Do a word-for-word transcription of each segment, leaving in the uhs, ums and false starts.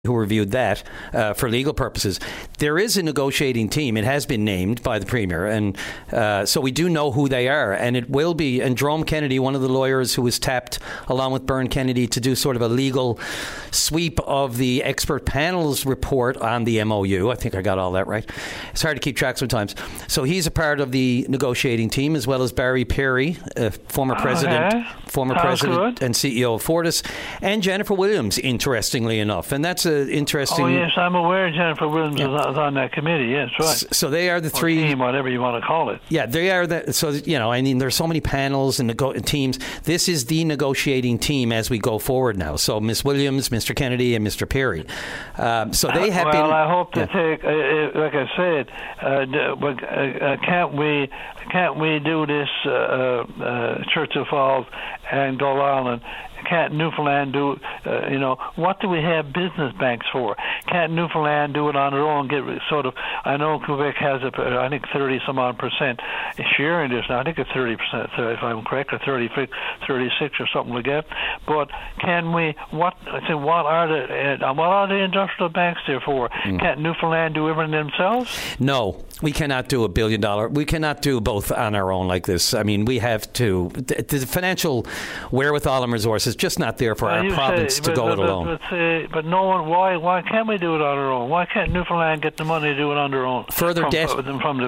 who reviewed that uh, for legal purposes. There is a negotiating team. It has been named by the Premier, and uh, so we do know who they are, and it will be, and Jerome Kennedy, one of the lawyers who was tapped along with Byrne Kennedy to do sort of a legal sweep of the expert panel's report on the M O U. I think I got all that right. It's hard to keep track sometimes. So he's a part of the negotiating team, as well as Barry Perry, uh, former president, okay. former Sounds president good. and C E O of Fortis, and Jennifer Williams, interestingly enough. And that's a interesting. Oh yes, I'm aware Jennifer Williams yeah. is on that committee. Yes, right. So they are the or three, team, whatever you want to call it. Yeah, they are the. So you know, I mean, there's so many panels and nego- teams. This is the negotiating team as we go forward now. So Miss Williams, Mister Kennedy, and Mister Perry. Um, so they have well, been. Well, I hope to yeah. take, uh, like I said, uh, d- but, uh, can't we can't we do this uh, uh, Churchill Falls and Gull Island? Can't Newfoundland do, uh, you know, what do we have business banks for? Can't Newfoundland do it on their own? Get sort of, I know Quebec has, a, I think, thirty some odd percent share in this now. I think it's thirty percent, if I'm correct, or thirty-six or something like that. But can we, what, I say, what are the, uh, what are the industrial banks there for? Mm. Can't Newfoundland do everything themselves? No, we cannot do a billion dollar. We cannot do both on our own like this. I mean, we have to, the, the financial wherewithal and resources just not there for well, our province say, to but, go but, it alone. But, but, uh, but no one, why why can't we do it on our own? Why can't Newfoundland get the money to do it on their own? Further from, debt from the from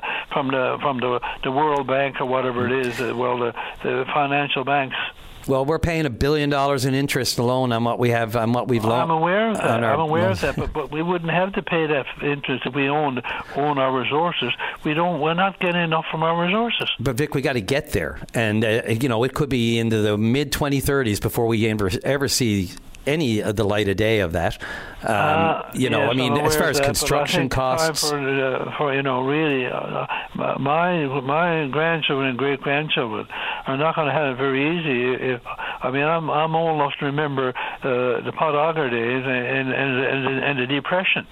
the from the the World Bank or whatever it is. Uh, well, the, the financial banks. Well, we're paying a billion dollars in interest alone on what we have, on what we've loaned. I'm aware of that. I'm aware of that, but, but we wouldn't have to pay that interest if we owned own our resources. We don't. We're not getting enough from our resources. But Vic, we got to get there, and uh, you know, it could be into the mid twenty thirties before we ever, ever see any of the light of day of that. Um, uh, you know, yes, I mean, as far as that, construction costs. For, uh, for, you know, really, uh, my my grandchildren and great grandchildren are not going to have it very easy. If I mean, I'm I'm old enough to remember uh, the Pot Auger days and and, and and and the Depression.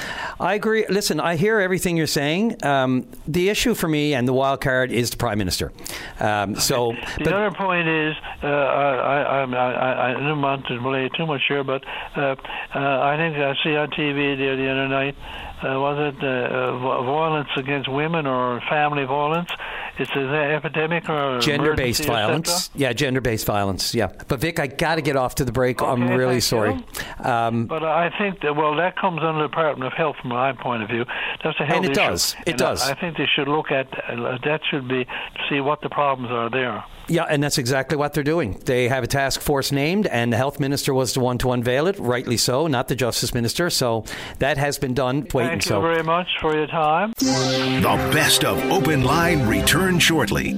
I agree. Listen, I hear everything you're saying. Um, the issue for me and the wild card is the Prime Minister. Um, so the but, other point is, uh, I, I, I, I don't want to relate too much here, but uh, uh, I think I see on T V the, the other night, uh, was it uh, uh, violence against women or family violence? It's an epidemic or gender-based violence. Yeah, gender-based violence. Yeah, but Vic, I got to get off to the break. Okay, I'm really sorry. Um, but I think that well, that comes under the Department of Health from my point of view. That's a health and it issue. does. It and does. I, I think they should look at uh, that. Should be to see what the problems are there. Yeah, and that's exactly what they're doing. They have a task force named, and the health minister was the one to unveil it, rightly so, not the justice minister. So that has been done. Wait, Thank and you so. very much for your time. The best of Open Line return shortly.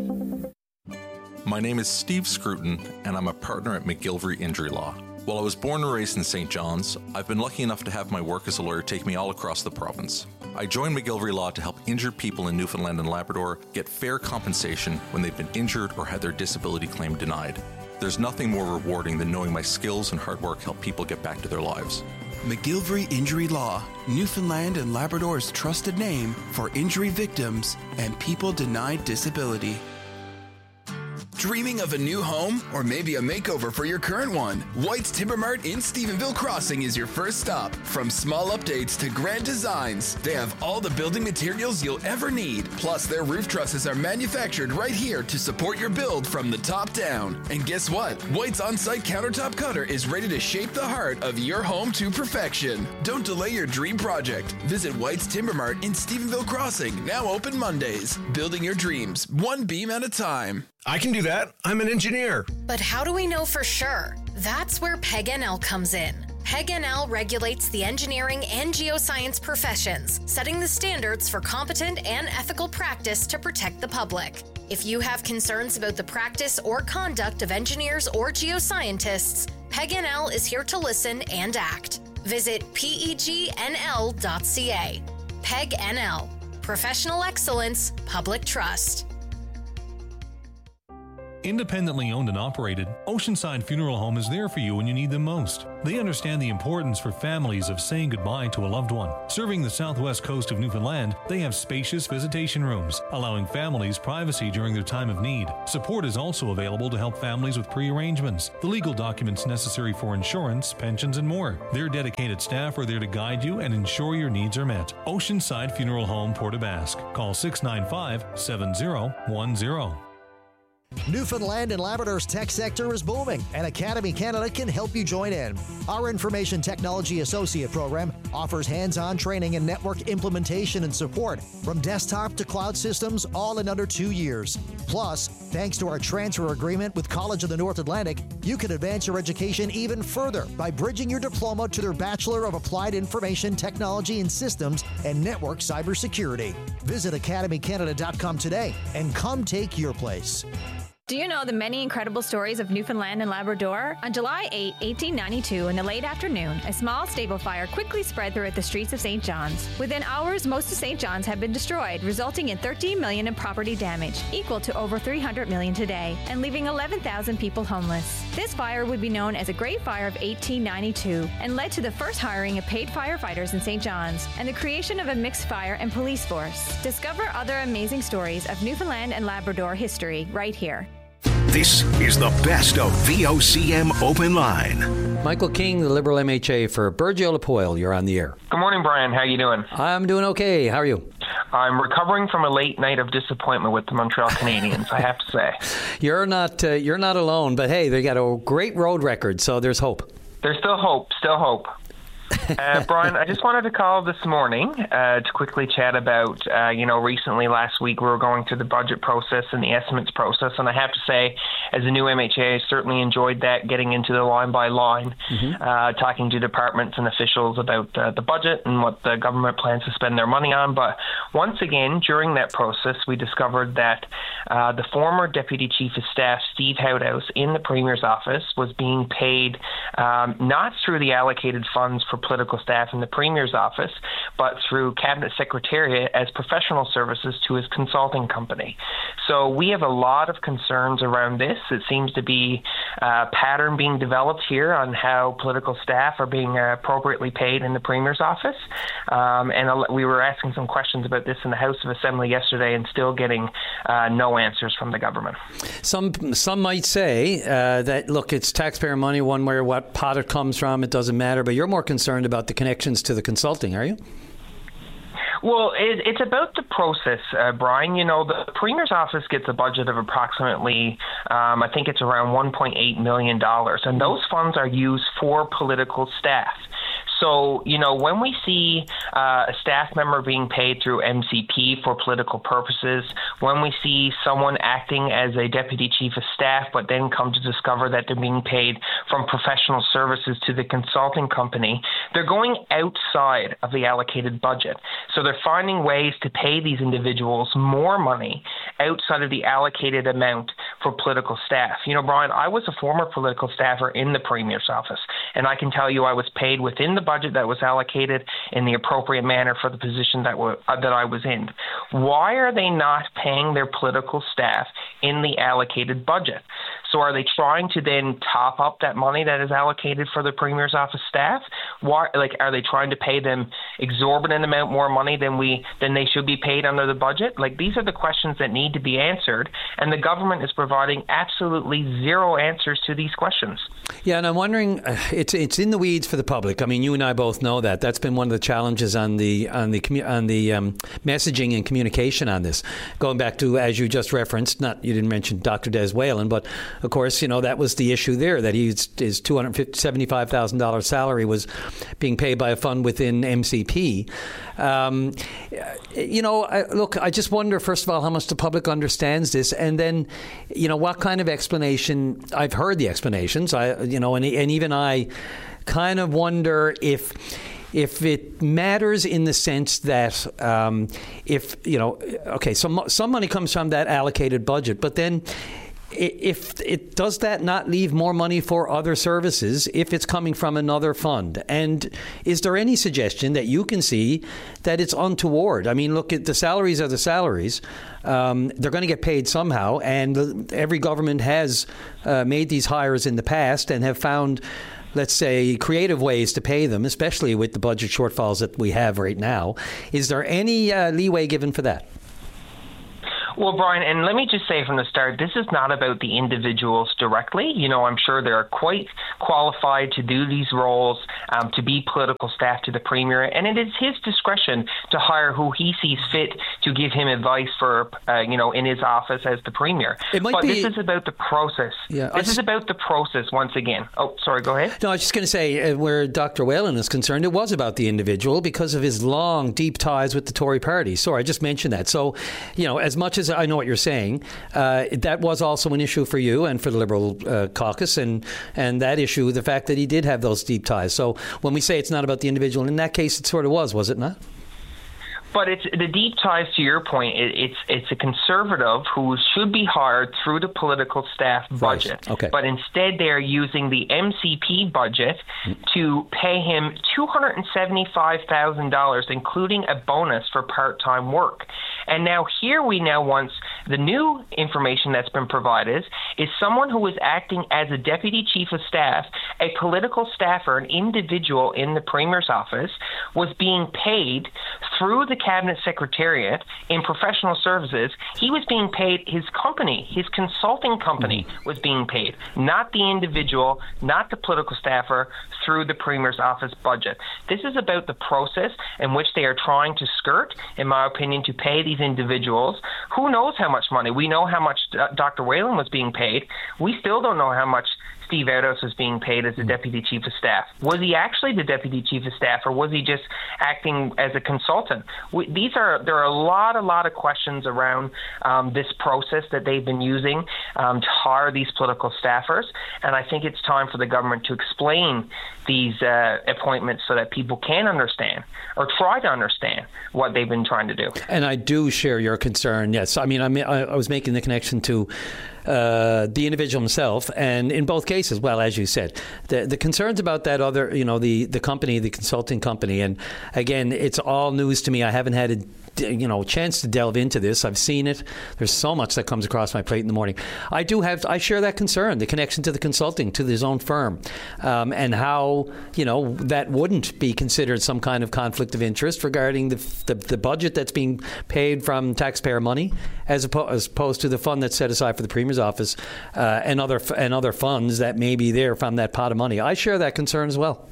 My name is Steve Scruton, and I'm a partner at McGilvery Injury Law. While I was born and raised in Saint John's, I've been lucky enough to have my work as a lawyer take me all across the province. I joined McGilvery Law to help injured people in Newfoundland and Labrador get fair compensation when they've been injured or had their disability claim denied. There's nothing more rewarding than knowing my skills and hard work help people get back to their lives. McGilvery Injury Law, Newfoundland and Labrador's trusted name for injury victims and people denied disability. Dreaming of a new home or maybe a makeover for your current one? White's Timber Mart in Stephenville Crossing is your first stop. From small updates to grand designs, they have all the building materials you'll ever need. Plus, their roof trusses are manufactured right here to support your build from the top down. And guess what? White's on-site countertop cutter is ready to shape the heart of your home to perfection. Don't delay your dream project. Visit White's Timber Mart in Stephenville Crossing, now open Mondays. Building your dreams, one beam at a time. I can do that. I'm an engineer. But how do we know for sure? That's where P E G N L comes in. P E G N L regulates the engineering and geoscience professions, setting the standards for competent and ethical practice to protect the public. If you have concerns about the practice or conduct of engineers or geoscientists, P E G N L is here to listen and act. Visit P E G N L dot C A. P E G N L. Professional excellence, public trust. Independently owned and operated, Oceanside Funeral Home is there for you when you need them most. They understand the importance for families of saying goodbye to a loved one. Serving the southwest coast of Newfoundland, they have spacious visitation rooms, allowing families privacy during their time of need. Support is also available to help families with pre-arrangements, the legal documents necessary for insurance, pensions, and more. Their dedicated staff are there to guide you and ensure your needs are met. Oceanside Funeral Home, Port aux Basques. Call six nine five, seven zero one zero. Newfoundland and Labrador's tech sector is booming, and Academy Canada can help you join in. Our Information Technology Associate program offers hands-on training and network implementation and support from desktop to cloud systems, all in under two years. Plus, thanks to our transfer agreement with College of the North Atlantic, you can advance your education even further by bridging your diploma to their Bachelor of Applied Information Technology and Systems and Network Cybersecurity. Visit academy canada dot com today and come take your place. Do you know the many incredible stories of Newfoundland and Labrador? On July eighth, eighteen ninety-two, in the late afternoon, a small stable fire quickly spread throughout the streets of Saint John's. Within hours, most of Saint John's had been destroyed, resulting in thirteen million dollars in property damage, equal to over three hundred million dollars today, and leaving eleven thousand people homeless. This fire would be known as the Great Fire of eighteen ninety-two and led to the first hiring of paid firefighters in Saint John's and the creation of a mixed fire and police force. Discover other amazing stories of Newfoundland and Labrador history right here. This is the best of V O C M Open Line. Michael King, the Liberal M H A for Burgeo-Lapoile. You're on the air. Good morning, Brian. How you doing? I'm doing okay. How are you? I'm recovering from a late night of disappointment with the Montreal Canadiens, I have to say. You're not uh, you're not alone, but hey, they got a great road record, so there's hope. There's still hope, still hope. Uh, Brian, I just wanted to call this morning uh, to quickly chat about, uh, you know, recently last week we were going through the budget process and the estimates process, and I have to say, as a new M H A, I certainly enjoyed that, getting into the line by line, mm-hmm. uh, talking to departments and officials about uh, the budget and what the government plans to spend their money on. But once again, during that process, we discovered that uh, the former Deputy Chief of Staff, Steve Houthouse, in the Premier's office was being paid um, not through the allocated funds for political staff in the Premier's office, but through Cabinet Secretariat as professional services to his consulting company. So we have a lot of concerns around this. It seems to be a pattern being developed here on how political staff are being appropriately paid in the Premier's office. Um, and we were asking some questions about this in the House of Assembly yesterday and still getting uh, no answers from the government. Some some might say uh, that, look, it's taxpayer money one way or what pot it comes from, it doesn't matter, but you're more concerned about the connections to the consulting, are you? Well, it, it's about the process, uh, Brian. You know, the Premier's office gets a budget of approximately, um, I think it's around one point eight million dollars, and those funds are used for political staff. So, you know, when we see uh, a staff member being paid through M C P for political purposes, when we see someone acting as a deputy chief of staff but then come to discover that they're being paid from professional services to the consulting company, they're going outside of the allocated budget. So they're finding ways to pay these individuals more money outside of the allocated amount for political staff. You know, Brian, I was a former political staffer in the Premier's office, and I can tell you I was paid within the budget that was allocated in the appropriate manner for the position that, w- uh, that I was in. Why are they not paying their political staff in the allocated budget? So are they trying to then top up that money that is allocated for the Premier's office staff? Why, like, are they trying to pay them exorbitant amount more money than we than they should be paid under the budget? Like, these are the questions that need to be answered, and the government is providing absolutely zero answers to these questions. Yeah, and I'm wondering, uh, it's it's in the weeds for the public. I mean, you and I both know that. That's been one of the challenges on the on the commu- on the um, messaging and communication on this. Going back to, as you just referenced, not you didn't mention Doctor Des Whalen, but of course, you know, that was the issue there, that he's, his two hundred seventy-five thousand dollars salary was being paid by a fund within M C P. Um, you know, I, look, I just wonder, first of all, how much the public understands this, and then, you know, what kind of explanation. I've heard the explanations, I, you know, and, and even I kind of wonder if if it matters in the sense that um, if, you know, okay, some some money comes from that allocated budget, but then if it does that not leave more money for other services if it's coming from another fund? And is there any suggestion that you can see that it's untoward? I mean, look, at the salaries are the salaries. Um, they're going to get paid somehow, and every government has uh, made these hires in the past and have found, let's say, creative ways to pay them, especially with the budget shortfalls that we have right now. Is there any uh, leeway given for that? Well, Brian, and let me just say from the start, this is not about the individuals directly. You know, I'm sure they're quite qualified to do these roles, um, to be political staff to the Premier, and it is his discretion to hire who he sees fit to give him advice for, uh, you know, in his office as the Premier. It might but be, this is about the process. Yeah, this is about the process once again. Oh, sorry, go ahead. No, I was just going to say, uh, where Doctor Whalen is concerned, it was about the individual because of his long, deep ties with the Tory party. Sorry, I just mentioned that. So, you know, as much as I know what you're saying, uh, that was also an issue for you and for the Liberal uh, caucus, and, and that issue, the fact that he did have those deep ties. So when we say it's not about the individual, in that case, it sort of was, was it not? But it's the deep ties, to your point. It, it's it's a conservative who should be hired through the political staff budget. Right. Okay. But instead, they're using the M C P budget mm. to pay him two hundred seventy-five thousand dollars, including a bonus for part-time work. And now here we now want the new information that's been provided is someone who was acting as a deputy chief of staff, a political staffer, an individual in the Premier's office, was being paid through the Cabinet Secretariat in professional services. He was being paid, his company, his consulting company was being paid, not the individual, not the political staffer, through the Premier's office budget. This is about the process in which they are trying to skirt, in my opinion, to pay these individuals. Who knows how much money? We know how much Doctor Whalen was being paid. We still don't know how much Steve Erdos was being paid as the Deputy Chief of Staff. Was he actually the Deputy Chief of Staff, or was he just acting as a consultant? We, these are there are a lot, a lot of questions around um, this process that they've been using um, to hire these political staffers, and I think it's time for the government to explain these uh, appointments so that people can understand or try to understand what they've been trying to do. And I do share your concern. Yes, I mean, I, mean, I, I was making the connection to Uh, the individual himself, and in both cases, well, as you said, the the concerns about that other, you know, the the company, the consulting company, and again, it's all news to me. I haven't had a you know chance to delve into this. I've seen it. There's so much that comes across my plate in the morning. I do have, I share that concern, the connection to the consulting, to his own firm, um, and how you know that wouldn't be considered some kind of conflict of interest regarding the the, the budget that's being paid from taxpayer money, as opposed, as opposed to the fund that's set aside for the Premier's office uh, and other and other funds that may be there from that pot of money. I share that concern as well.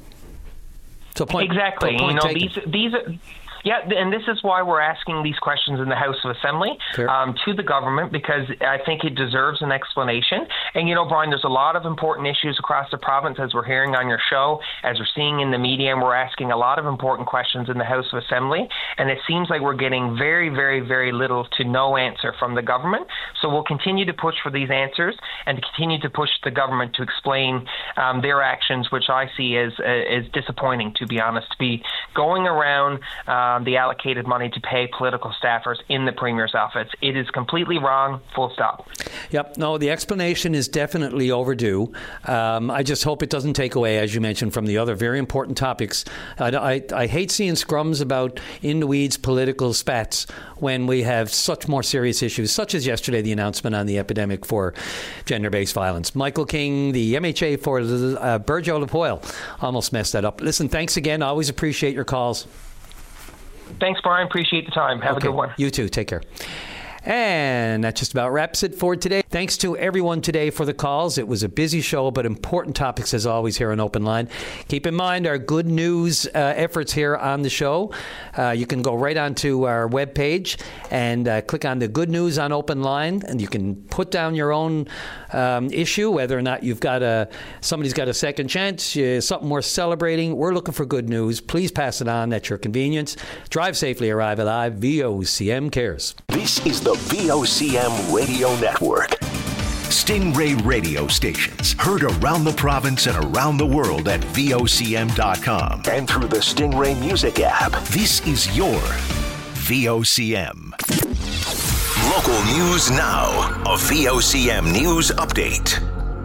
So point, exactly. Point you know, taken. these these are. Yeah, and this is why we're asking these questions in the House of Assembly sure. um, to the government, because I think it deserves an explanation. And, you know, Brian, there's a lot of important issues across the province, as we're hearing on your show, as we're seeing in the media, and we're asking a lot of important questions in the House of Assembly. And it seems like we're getting very, very, very little to no answer from the government. So we'll continue to push for these answers and to continue to push the government to explain um, their actions, which I see as, uh, as disappointing, to be honest, to be going around um, the allocated money to pay political staffers in the Premier's office. It is completely wrong, full stop. Yep. No, the explanation is definitely overdue. Um, I just hope it doesn't take away, as you mentioned, from the other very important topics. I, I, I hate seeing scrums about in-the-weeds political spats when we have such more serious issues, such as yesterday, the announcement on the epidemic for gender-based violence. Michael King, the M H A for uh, Burgeo-Lapoile. Almost messed that up. Listen, thanks again. I always appreciate your calls. Thanks, Brian. Appreciate the time. Have okay. a good one. You too. Take care. And that just about wraps it for today. Thanks to everyone today for the calls. It was a busy show, but important topics as always here on Open Line. Keep in mind our good news uh, efforts here on the show. Uh, you can go right onto our webpage and uh, click on the good news on Open Line, and you can put down your own um, issue, whether or not you've got a somebody's got a second chance, uh, something worth celebrating. We're looking for good news. Please pass it on at your convenience. Drive safely, arrive alive. V O C M cares. This is the V O C M Radio Network. Stingray radio stations heard around the province and around the world at V O C M dot com and through the Stingray Music app. This is your V O C M. Local news now. A V O C M News Update.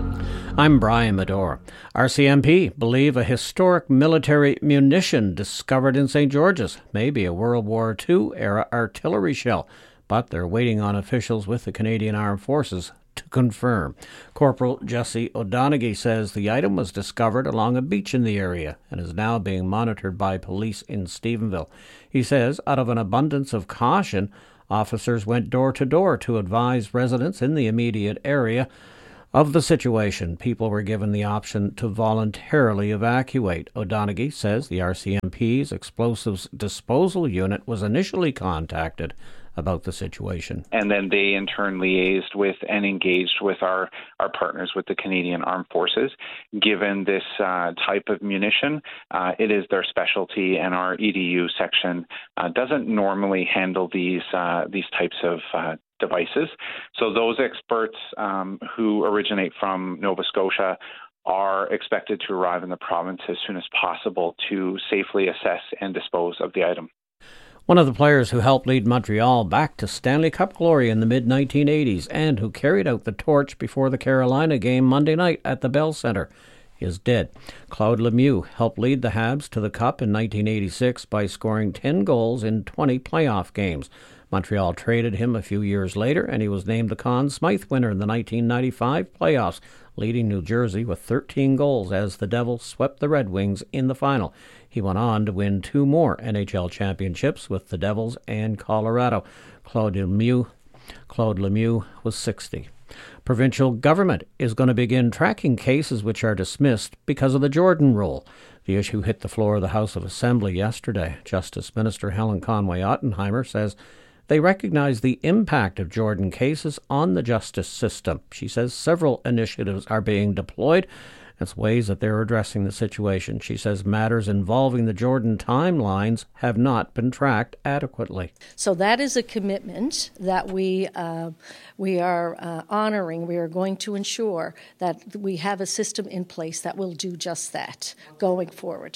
I'm Brian Medore. R C M P believe a historic military munition discovered in Saint George's may be a World War Two era artillery shell, but they're waiting on officials with the Canadian Armed Forces to confirm. Corporal Jesse O'Donoghue says the item was discovered along a beach in the area and is now being monitored by police in Stephenville. He says out of an abundance of caution, officers went door to door to advise residents in the immediate area of the situation. People were given the option to voluntarily evacuate. O'Donoghue says the R C M P's explosives disposal unit was initially contacted about the situation. And then they in turn liaised with and engaged with our, our partners with the Canadian Armed Forces. Given this uh, type of munition, uh, it is their specialty, and our E D U section uh, doesn't normally handle these uh, these types of uh, devices. So those experts um, who originate from Nova Scotia are expected to arrive in the province as soon as possible to safely assess and dispose of the item. One of the players who helped lead Montreal back to Stanley Cup glory in the mid nineteen eighties and who carried out the torch before the Carolina game Monday night at the Bell Centre is dead. Claude Lemieux helped lead the Habs to the Cup in nineteen eighty-six by scoring ten goals in twenty playoff games. Montreal traded him a few years later, and he was named the Conn Smythe winner in the nineteen ninety-five playoffs, leading New Jersey with thirteen goals as the Devils swept the Red Wings in the final. He went on to win two more N H L championships with the Devils and Colorado. Claude Lemieux, Claude Lemieux was sixty. Provincial government is going to begin tracking cases which are dismissed because of the Jordan Rule. The issue hit the floor of the House of Assembly yesterday. Justice Minister Helen Conway-Ottenheimer says they recognize the impact of Jordan cases on the justice system. She says several initiatives are being deployed as ways that they're addressing the situation. She says matters involving the Jordan timelines have not been tracked adequately. So that is a commitment that we uh, we are uh, honoring. We are going to ensure that we have a system in place that will do just that going forward.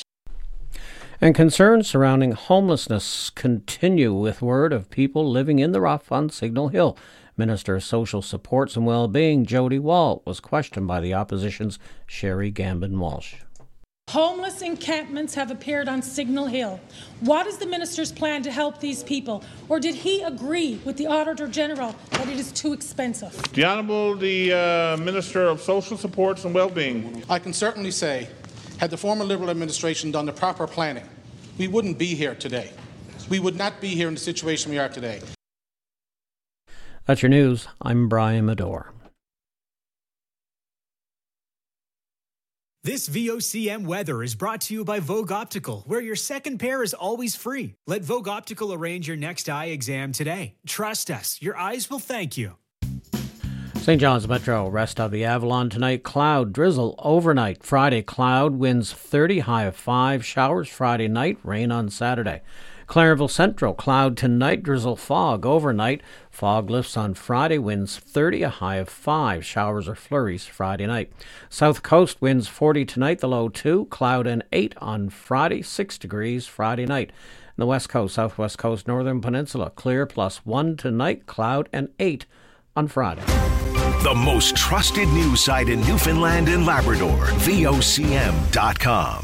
And concerns surrounding homelessness continue with word of people living in the rough on Signal Hill. Minister of Social Supports and Wellbeing Jody Wall was questioned by the opposition's Sherry Gambin-Walsh. Homeless encampments have appeared on Signal Hill. What is the minister's plan to help these people? Or did he agree with the Auditor General that it is too expensive? The Honourable the uh, Minister of Social Supports and Wellbeing. I can certainly say, had the former Liberal administration done the proper planning, we wouldn't be here today. We would not be here in the situation we are today. That's your news. I'm Brian Medore. This V O C M weather is brought to you by Vogue Optical, where your second pair is always free. Let Vogue Optical arrange your next eye exam today. Trust us, your eyes will thank you. Saint John's Metro, rest of the Avalon tonight. Cloud, drizzle overnight. Friday, cloud, winds thirty, high of five. Showers Friday night, rain on Saturday. Clarenville Central, cloud tonight, drizzle, fog overnight. Fog lifts on Friday, winds thirty, a high of five. Showers or flurries Friday night. South Coast, winds forty tonight, the low two. Cloud and eight on Friday, six degrees Friday night. And the West Coast, Southwest Coast, Northern Peninsula, clear plus one tonight, cloud and eight on Friday. The most trusted news site in Newfoundland and Labrador, V O C M dot com.